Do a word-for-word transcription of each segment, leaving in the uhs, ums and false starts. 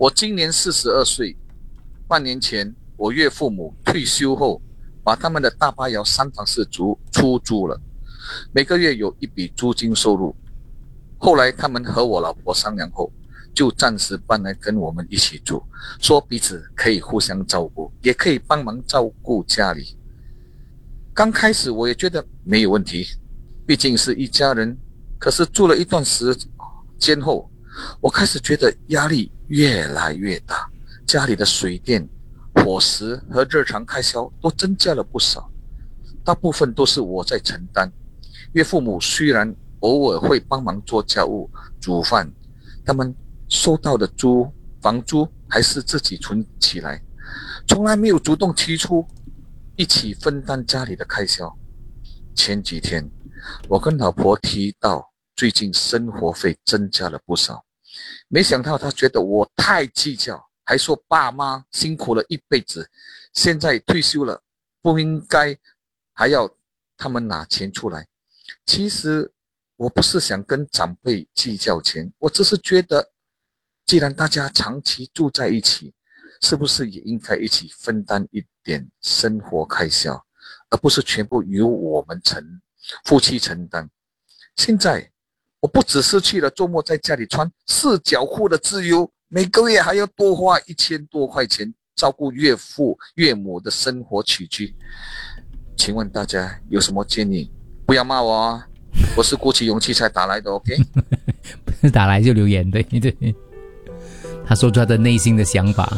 我今年四十二岁，半年前我岳父母退休后，把他们的大巴窑三房式租出租了，每个月有一笔租金收入。后来他们和我老婆商量后，就暂时搬来跟我们一起住，说彼此可以互相照顾，也可以帮忙照顾家里。刚开始我也觉得没有问题，毕竟是一家人。可是住了一段时间后，我开始觉得压力越来越大，家里的水电、伙食和日常开销都增加了不少，大部分都是我在承担。岳父母虽然偶尔会帮忙做家务、煮饭，他们收到的租房租还是自己存起来，从来没有主动提出一起分担家里的开销。前几天我跟老婆提到最近生活费增加了不少，没想到她觉得我太计较，还说爸妈辛苦了一辈子，现在退休了，不应该还要他们拿钱出来。其实我不是想跟长辈计较钱，我只是觉得既然大家长期住在一起，是不是也应该一起分担一点生活开销，而不是全部由我们承夫妻承担。现在我不只失去了周末在家里穿四角裤的自由，每个月还要多花一千多块钱照顾岳父岳母的生活起居。请问大家有什么建议？不要骂我啊，我是鼓起勇气才打来的 OK 不是打来就留言，对对，他说出他的内心的想法。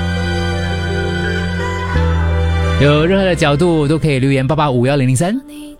有任何的角度都可以留言八八五幺零零三